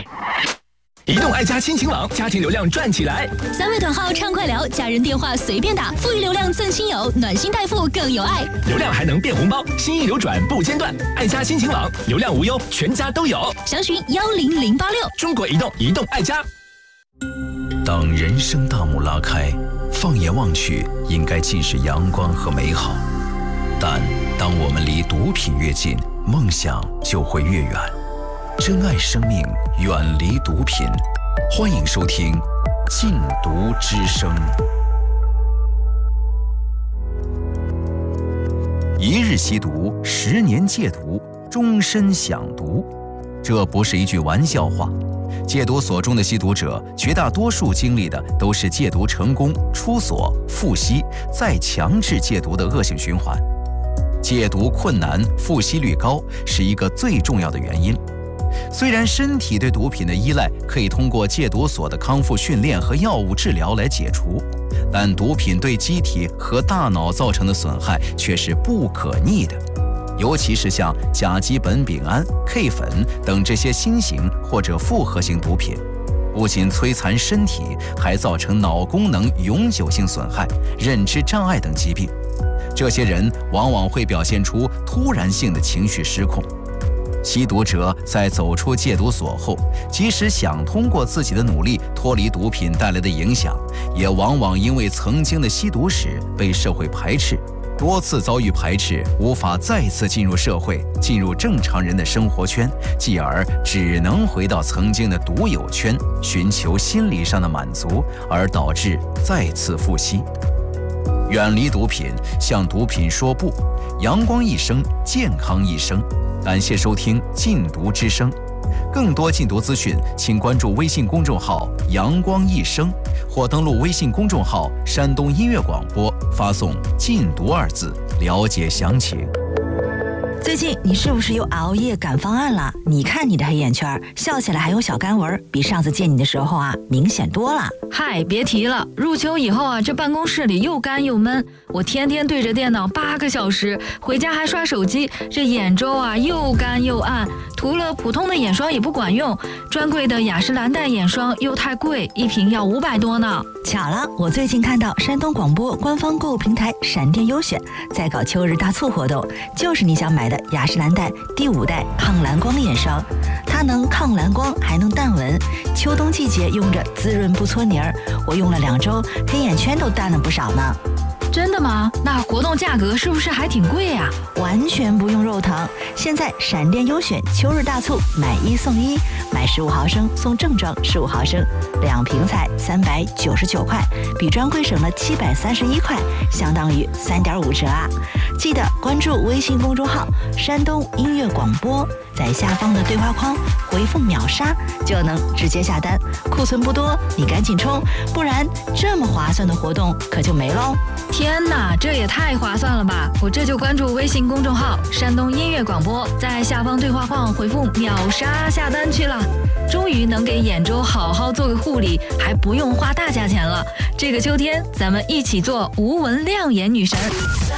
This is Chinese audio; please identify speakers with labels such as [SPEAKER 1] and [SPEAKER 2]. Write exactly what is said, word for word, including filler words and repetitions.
[SPEAKER 1] 移动爱家亲情网，家庭流量赚起来！
[SPEAKER 2] 三位短号畅快聊，家人电话随便打，富裕流量赠亲友，暖心代付更有爱。
[SPEAKER 1] 流量还能变红包，心意流转不间断。爱家亲情网，流量无忧，全家都有。
[SPEAKER 2] 详询幺零零八六。
[SPEAKER 1] 中国移动，移动爱家。
[SPEAKER 3] 当人生大幕拉开，放眼望去，应该尽是阳光和美好。但当我们离毒品越近，梦想就会越远。珍爱生命，远离毒品。欢迎收听《禁毒之声》。一日吸毒，十年戒毒，终身享毒。这不是一句玩笑话。戒毒所中的吸毒者，绝大多数经历的都是戒毒成功、出所、复吸、再强制戒毒的恶性循环。戒毒困难、复吸率高，是一个最重要的原因。虽然身体对毒品的依赖可以通过戒毒所的康复训练和药物治疗来解除，但毒品对机体和大脑造成的损害却是不可逆的。尤其是像甲基苯丙胺、K 粉等这些新型或者复合型毒品，不仅摧残身体，还造成脑功能永久性损害、认知障碍等疾病。这些人往往会表现出突然性的情绪失控。吸毒者在走出戒毒所后，即使想通过自己的努力脱离毒品带来的影响，也往往因为曾经的吸毒史被社会排斥，多次遭遇排斥，无法再次进入社会，进入正常人的生活圈，继而只能回到曾经的毒友圈，寻求心理上的满足，而导致再次复吸。远离毒品，向毒品说不，阳光一生，健康一生。感谢收听《禁毒之声》，更多禁毒资讯，请关注微信公众号“阳光一生”，或登录微信公众号“山东音乐广播”，发送“禁毒”二字，了解详情。
[SPEAKER 4] 最近你是不是又熬夜赶方案了？你看你的黑眼圈，笑起来还有小干纹，比上次见你的时候啊明显多了。
[SPEAKER 5] 嗨，别提了，入秋以后啊，这办公室里又干又闷，我天天对着电脑八个小时，回家还刷手机，这眼周啊又干又暗，涂了普通的眼霜也不管用，专柜的雅诗兰黛眼霜又太贵，一瓶要五百多呢。
[SPEAKER 4] 巧了，我最近看到山东广播官方购物平台闪电优选在搞秋日大促活动，就是你想买的雅诗兰黛第五代抗蓝光眼霜，它能抗蓝光还能淡纹，秋冬季节用着滋润不搓泥儿，我用了两周，黑眼圈都淡了不少呢。
[SPEAKER 5] 真的吗？那活动价格是不是还挺贵呀？
[SPEAKER 4] 完全不用肉疼，现在闪电优选秋日大促，买一送一，买十五毫升送正装十五毫升，两瓶才三百九十九块，比专柜省了七百三十一块，相当于三点五折啊！记得关注微信公众号“山东音乐广播”，在下方的对话框回复“秒杀”就能直接下单，库存不多，你赶紧冲，不然这么划算的活动可就没喽！
[SPEAKER 5] 天哪，这也太划算了吧！我这就关注微信公众号“山东音乐广播”，在下方对话框回复“秒杀”下单去了。终于能给眼周好好做个护理，还不用花大价钱了。这个秋天，咱们一起做无纹亮眼女神。